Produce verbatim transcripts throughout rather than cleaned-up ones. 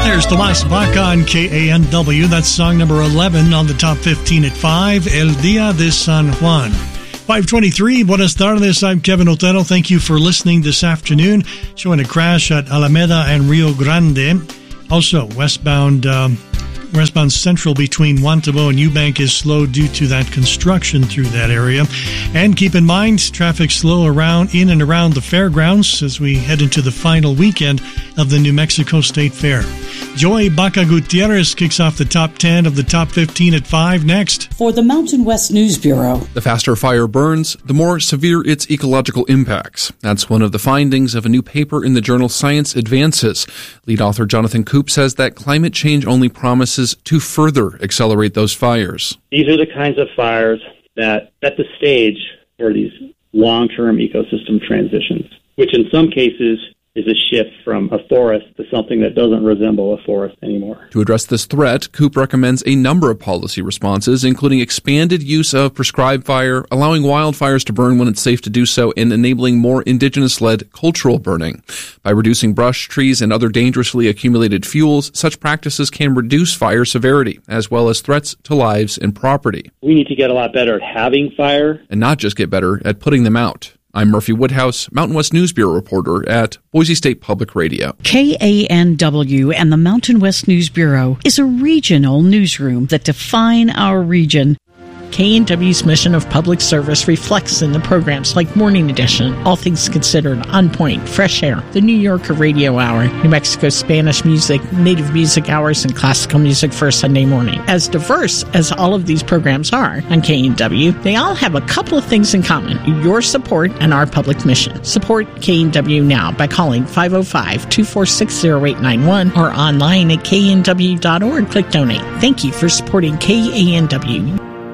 There's Tomas Vaca on K A N W. That's song number eleven on the top fifteen at five, El Dia de San Juan. five twenty-three, buenas tardes. I'm Kevin Otero. Thank you for listening this afternoon. Showing a crash at Alameda and Rio Grande. Also, westbound um, westbound Central between Guantabo and Eubank is slow due to that construction through that area. And keep in mind, traffic slow around in and around the fairgrounds as we head into the final weekend of the New Mexico State Fair. Joy Baca Gutierrez kicks off the top ten of the top fifteen at five next. For the Mountain West News Bureau. The faster fire burns, the more severe its ecological impacts. That's one of the findings of a new paper in the journal Science Advances. Lead author Jonathan Koop says that climate change only promises to further accelerate those fires. These are the kinds of fires that set the stage for these long-term ecosystem transitions, which in some cases is a shift from a forest to something that doesn't resemble a forest anymore. To address this threat, Koop recommends a number of policy responses, including expanded use of prescribed fire, allowing wildfires to burn when it's safe to do so, and enabling more indigenous-led cultural burning. By reducing brush, trees, and other dangerously accumulated fuels, such practices can reduce fire severity, as well as threats to lives and property. We need to get a lot better at having fire. And not just get better at putting them out. I'm Murphy Woodhouse, Mountain West News Bureau reporter at Boise State Public Radio. K A N W and the Mountain West News Bureau is a regional newsroom that define our region. K A N W's mission of public service reflects in the programs like Morning Edition, All Things Considered, On Point, Fresh Air, the New Yorker Radio Hour, New Mexico Spanish music, Native music hours, and classical music for a Sunday morning. As diverse as all of these programs are on K A N W, they all have a couple of things in common: your support and our public mission. Support K A N W now by calling five oh five, two four six, oh eight nine one or online at K A N W dot org. Click donate. Thank you for supporting K A N W.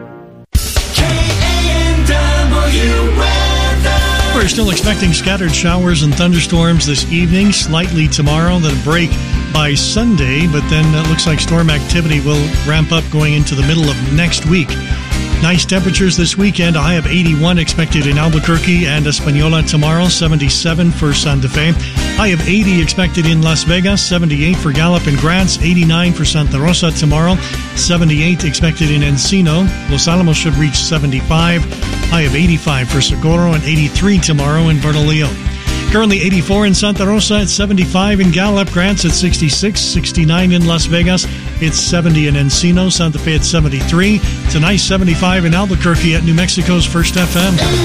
We're still expecting scattered showers and thunderstorms this evening, slightly tomorrow, then a break by Sunday, but then it looks like storm activity will ramp up going into the middle of next week. Nice temperatures this weekend, a high of eighty-one expected in Albuquerque and Española tomorrow, seventy-seven for Santa Fe. High of eighty expected in Las Vegas, seventy-eight for Gallup and Grants, eighty-nine for Santa Rosa tomorrow, seventy-eight expected in Encino. Los Alamos should reach seventy-five, high of eighty-five for Socorro and eighty-three tomorrow in Bernalillo. Currently eighty-four in Santa Rosa, at seventy-five in Gallup, Grants at sixty-six, sixty-nine in Las Vegas, it's seventy in Encino, Santa Fe at seventy-three, tonight seventy-five in Albuquerque at New Mexico's First F M.